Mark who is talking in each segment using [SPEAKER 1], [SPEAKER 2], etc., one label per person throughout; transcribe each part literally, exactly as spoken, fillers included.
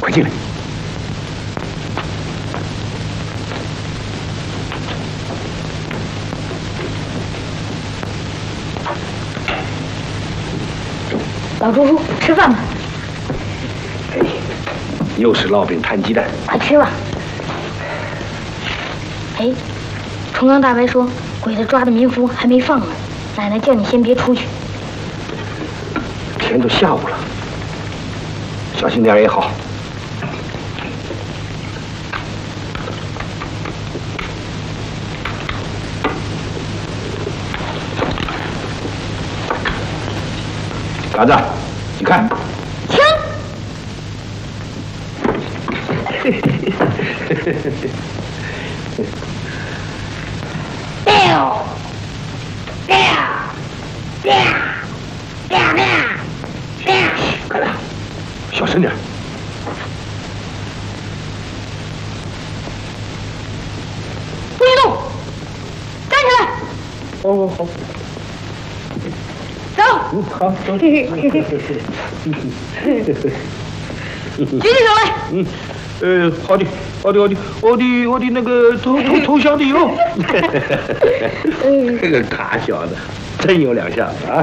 [SPEAKER 1] 快进来。
[SPEAKER 2] 老叔叔，吃饭吧。
[SPEAKER 1] 哎，又是烙饼摊鸡蛋，
[SPEAKER 2] 快吃吧。哎，重阳大白说，鬼子抓的民夫还没放呢，奶奶叫你先别出去。
[SPEAKER 1] 天都下午了，小心点也好。嘎子，你看，
[SPEAKER 2] 枪。掉，掉，掉，掉掉掉！
[SPEAKER 1] 快点，小声点。
[SPEAKER 2] 不许动，站起来。
[SPEAKER 1] 哦，好。
[SPEAKER 2] 走。
[SPEAKER 1] 嗯，好，走。
[SPEAKER 2] 举起手来。
[SPEAKER 1] 嗯，呃，好的，好的，好的，我的我的那个投投投降的哟。这个卡小子，真有两下子啊！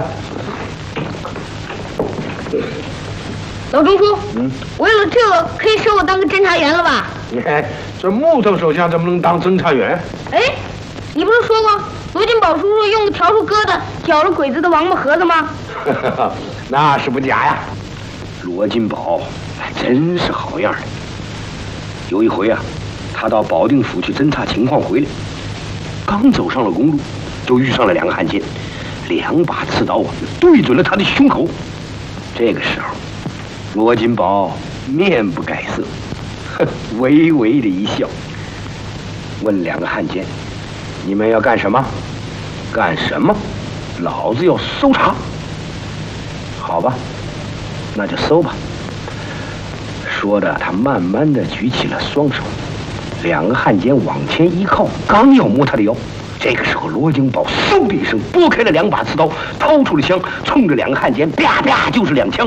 [SPEAKER 2] 老中书，
[SPEAKER 1] 嗯，
[SPEAKER 2] 为了这个可以收我当个侦察员了吧？
[SPEAKER 1] 你看这木头手枪怎么能当侦察员？
[SPEAKER 2] 哎，你不是说过罗金宝叔叔用笤帚疙瘩绞了鬼子的王八盒子吗？
[SPEAKER 1] 那是不假呀。罗金宝还真是好样的。有一回啊，他到保定府去侦察情况回来，刚走上了公路，就遇上了两个汉奸，两把刺刀啊对准了他的胸口。这个时候，罗金宝面不改色，呵，微微的一笑，问两个汉奸：“你们要干什么？干什么？老子要搜查。好吧，那就搜吧。”说着，他慢慢的举起了双手，两个汉奸往前一靠，刚要摸他的腰，这个时候罗金宝嗖的一声拨开了两把刺刀，掏出了枪，冲着两个汉奸啪啪就是两枪。